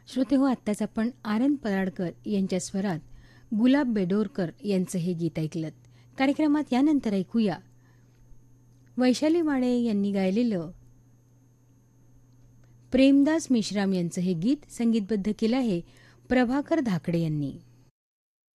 श्रोते हो, आत्ताच आपण आनंद पराडकर यांच्या स्वरात गुलाब बेडोरकर यांचं हे गीत ऐकलं. कार्यक्रमात यानंतर ऐकूया वैशाली माळे यांनी गायलेलं प्रेमदास मेश्राम यांचं हे गीत. संगीतबद्ध केलं आहे प्रभाकर धाकडे यांनी.